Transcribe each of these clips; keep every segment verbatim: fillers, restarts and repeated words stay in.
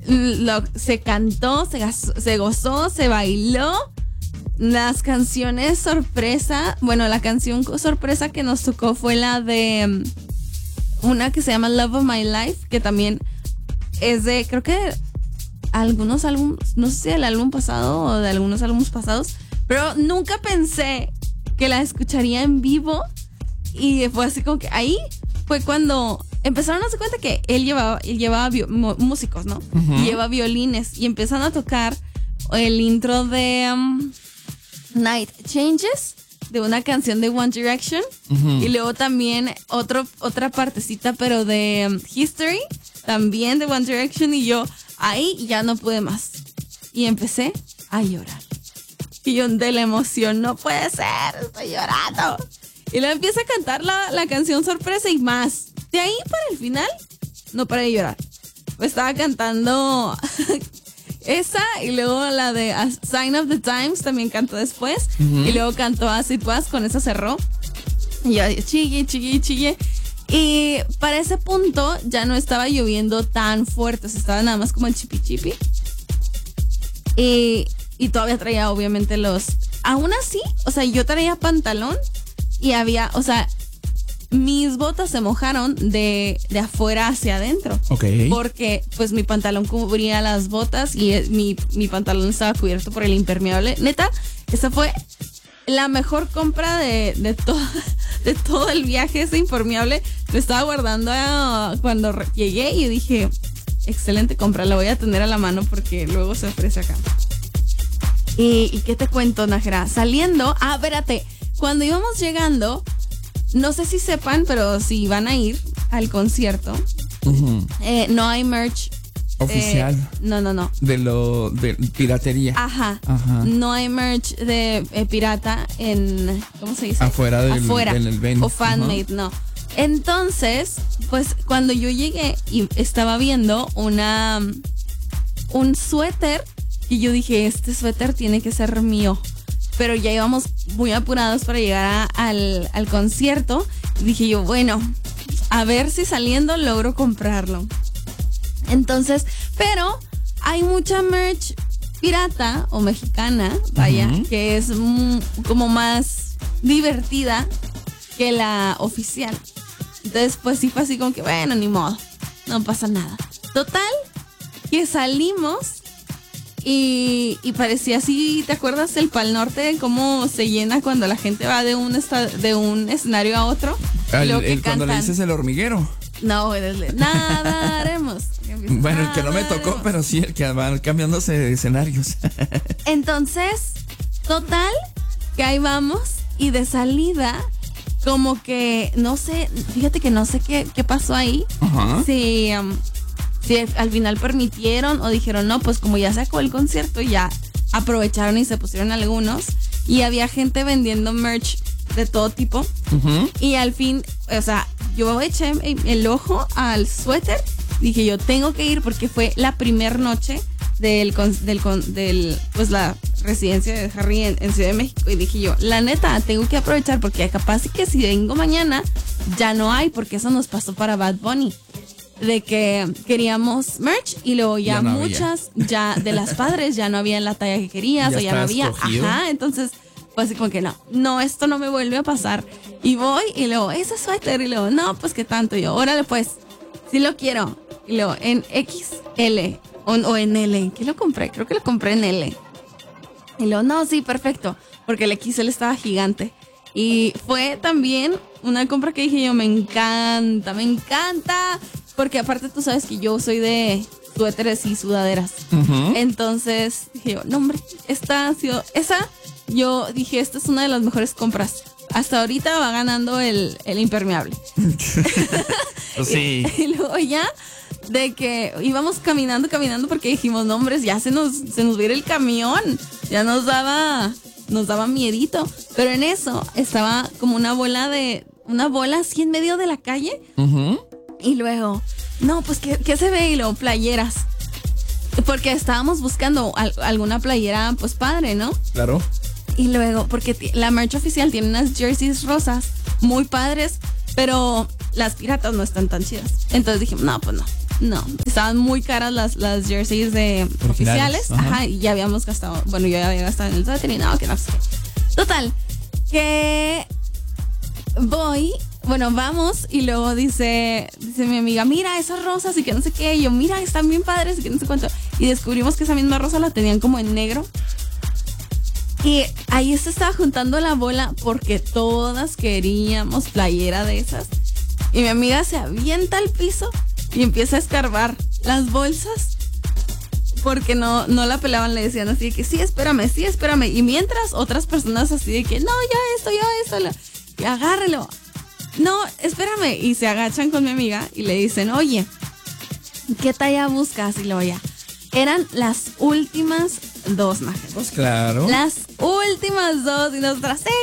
lo, se cantó, se, se gozó, se bailó. Las canciones sorpresa, bueno, la canción sorpresa que nos tocó fue la de una que se llama Love of My Life, que también es de, creo que algunos álbumes, no sé si del álbum pasado o de algunos álbumes pasados, pero nunca pensé que la escucharía en vivo y fue así como que ahí fue cuando empezaron a darse cuenta que él llevaba, él llevaba bio, músicos, ¿no? Uh-huh. Lleva violines y empezaron a tocar el intro de... Um, Night Changes, de una canción de One Direction. Uh-huh. Y luego también otro, otra partecita, pero de um, History, también de One Direction. Y yo ahí ya no pude más. Y empecé a llorar. Y yo de la emoción, no puede ser, estoy llorando. Y luego empieza a cantar la, la canción sorpresa y más. De ahí para el final, no paré de llorar. Estaba cantando... esa y luego la de A Sign of the Times también cantó después. Uh-huh. Y luego cantó As It Was, con esa cerró. Y yo chille, chille, chille. Y para ese punto ya no estaba lloviendo tan fuerte, o sea, estaba nada más como el chipi chipi. Y, y todavía traía obviamente los... Aún así, o sea, yo traía pantalón y había, o sea... Mis botas se mojaron de, de afuera hacia adentro. Ok. Porque pues mi pantalón cubría las botas y mi, mi pantalón estaba cubierto por el impermeable. Neta, esa fue la mejor compra de, de, to, de todo el viaje, ese impermeable. Lo estaba guardando uh, cuando re- llegué y dije, excelente compra, la voy a tener a la mano porque luego se ofrece acá. ¿Y, y qué te cuento, Najera? Saliendo, ah, espérate, cuando íbamos llegando... No sé si sepan, pero si van a ir al concierto, uh-huh. eh, no hay merch oficial. Eh, no, no, no. De lo de piratería. Ajá. Ajá. No hay merch de eh, pirata en, ¿cómo se dice? Afuera del, Afuera. del evento. O fan-made, uh-huh. No. Entonces, pues cuando yo llegué y estaba viendo una un suéter y yo dije, este suéter tiene que ser mío. Pero ya íbamos muy apurados para llegar a, al, al concierto. Dije yo, bueno, a ver si saliendo logro comprarlo. Entonces, pero hay mucha merch pirata o mexicana, vaya, uh-huh. que es m- como más divertida que la oficial. Entonces, pues sí fue así como que, bueno, ni modo, no pasa nada. Total, que salimos... Y, y parecía así, ¿te acuerdas el Pal Norte? Cómo se llena cuando la gente va de un esta, de un escenario a otro. El, el, cuando le dices el hormiguero. No, nada haremos. Bueno, el que no me tocó, pero sí, el que van cambiándose de escenarios. Entonces, total, que ahí vamos y de salida, como que, no sé, fíjate que no sé qué, qué pasó ahí. Uh-huh. Sí, um, si al final permitieron o dijeron no, pues como ya se acabó el concierto, ya aprovecharon y se pusieron algunos y había gente vendiendo merch de todo tipo. Uh-huh. Y al fin, o sea, yo eché el ojo al suéter, dije yo tengo que ir porque fue la primer noche del, del, del pues la residencia de Harry en, en Ciudad de México y dije yo, la neta, tengo que aprovechar porque capaz que si vengo mañana ya no hay, porque eso nos pasó para Bad Bunny. De que queríamos merch y luego ya, ya no muchas, había. Ya de las padres ya no había la talla que querías ya o ya no había. Escogido. Ajá, entonces pues así como que no, no, esto no me vuelve a pasar. Y voy y luego, ese suéter y luego, no, pues qué tanto. Y yo, órale pues, sí lo quiero. Y luego en equis ele o, o en ele, ¿qué lo compré? Creo que lo compré en ele. Y luego, no, sí, perfecto, porque el equis ele estaba gigante. Y fue también una compra que dije yo, me encanta, me encanta. Porque aparte tú sabes que yo soy de suéteres y sudaderas. Uh-huh. Entonces dije yo, no hombre, esta ha sido, esa, yo dije, esta es una de las mejores compras. Hasta ahorita va ganando el, el impermeable. Sí. Y, y luego ya, de que íbamos caminando, caminando, porque dijimos, no hombre, ya se nos, se nos viera el camión. Ya nos daba, nos daba miedito. Pero en eso estaba como una bola de, una bola así en medio de la calle. Uh-huh. Y luego, no, pues, ¿qué, qué se ve? Y luego, playeras. Porque estábamos buscando al, alguna playera, pues, padre, ¿no? Claro. Y luego, porque t- la merch oficial tiene unas jerseys rosas muy padres, pero las piratas no están tan chidas. Entonces dije, no, pues no. No, estaban muy caras las, las jerseys de oficiales. Ajá. Ajá, y ya habíamos gastado, bueno, yo ya había gastado en el suéter y no, que no sé. Total, que voy, bueno, vamos y luego dice, dice mi amiga, mira esas rosas y que no sé qué. Y yo, mira, están bien padres y que no sé cuánto. Y descubrimos que esa misma rosa la tenían como en negro. Y ahí se estaba juntando la bola porque todas queríamos playera de esas. Y mi amiga se avienta al piso y empieza a escarbar las bolsas porque no, no la pelaban, le decían así de que sí, espérame, sí, espérame. Y mientras otras personas así de que no, ya esto, ya esto, y agárrelo. No, espérame. Y se agachan con mi amiga y le dicen, oye, ¿qué talla buscas? Y luego ya. Eran las últimas dos, Maje. Pues claro. Las últimas dos y nosotras, ¡sí!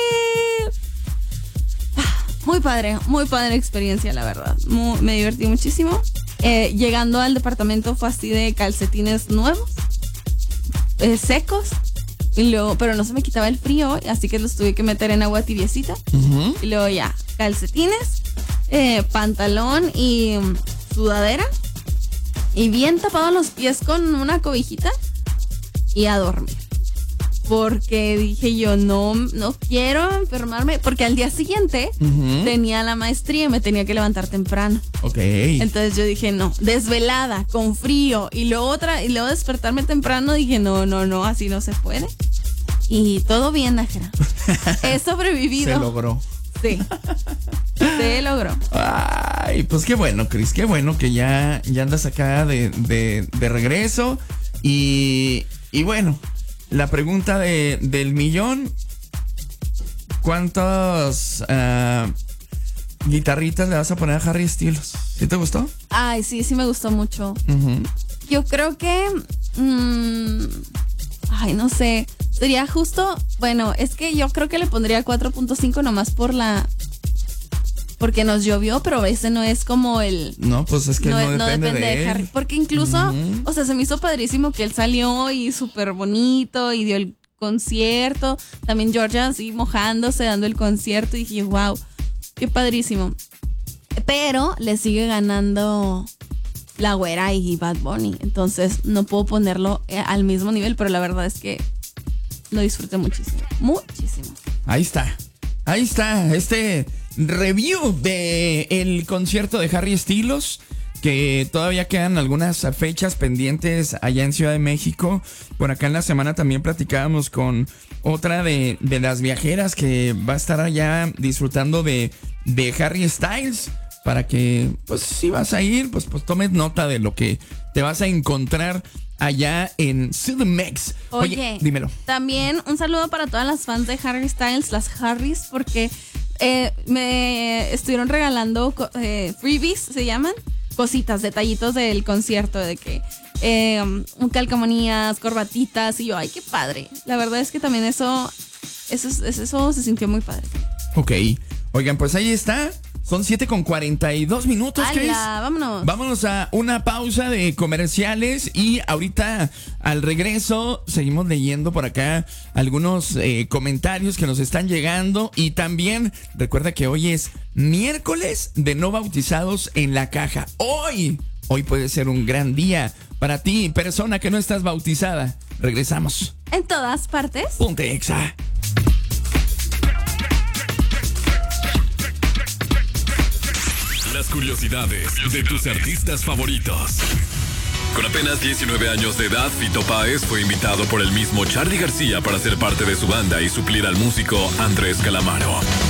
Muy padre, muy padre experiencia, la verdad. Muy, me divertí muchísimo. Eh, llegando al departamento fue así de calcetines nuevos, eh, secos, y luego, pero no se me quitaba el frío, así que los tuve que meter en agua tibiecita. Uh-huh. Y luego ya, calcetines, eh, pantalón y um, sudadera. Y bien tapados los pies con una cobijita y a dormir. Porque dije yo, no, no quiero enfermarme. Porque al día siguiente uh-huh. tenía la maestría y me tenía que levantar temprano. Ok. Entonces yo dije, no, desvelada, con frío. Y luego otra, y luego despertarme temprano, dije, no, no, no, así no se puede. Y todo bien, Nájera. He sobrevivido. Se logró. Sí. Se logró. Ay, pues qué bueno, Cris, qué bueno que ya, ya andas acá de, de, de regreso. Y, y bueno, la pregunta de, del millón: ¿cuántas uh, guitarritas le vas a poner a Harry Styles? ¿Sí te gustó? Ay, sí, sí me gustó mucho. Uh-huh. Yo creo que mmm, ay, no sé. Sería justo, bueno, es que yo creo que le pondría cuatro punto cinco nomás por la, porque nos llovió, pero ese no es como el... No, pues es que no, no, no depende, depende de, de Harry. Porque incluso, uh-huh. o sea, se me hizo padrísimo que él salió y súper bonito y dio el concierto. También Georgia así mojándose, dando el concierto y dije, wow, qué padrísimo. Pero le sigue ganando la güera y Bad Bunny. Entonces no puedo ponerlo al mismo nivel, pero la verdad es que lo disfruté muchísimo, muchísimo. Ahí está, ahí está este review de el concierto de Harry Styles, que todavía quedan algunas fechas pendientes allá en Ciudad de México. Por acá en la semana también platicábamos con otra de, de las viajeras que va a estar allá disfrutando de, de Harry Styles, para que, pues, si vas a ir, pues, pues tomes nota de lo que te vas a encontrar allá en C D M X. Oye, Oye, dímelo. También un saludo para todas las fans de Harry Styles, las Harrys, porque eh, me estuvieron regalando eh, freebies, se llaman, cositas, detallitos del concierto, de que eh, calcamonías, corbatitas, y yo, ay, qué padre. La verdad es que también eso, eso, eso se sintió muy padre. Ok, oigan, pues ahí está. Son siete con cuarenta y dos minutos, Cris. Vámonos. Vámonos a una pausa de comerciales y ahorita al regreso seguimos leyendo por acá algunos eh, comentarios que nos están llegando. Y también recuerda que hoy es miércoles de no bautizados en la caja. Hoy, hoy puede ser un gran día para ti, persona que no estás bautizada. Regresamos. En todas partes. Ponte Exa. Las curiosidades de tus artistas favoritos. Con apenas diecinueve años de edad, Fito Páez fue invitado por el mismo Charly García para ser parte de su banda y suplir al músico Andrés Calamaro.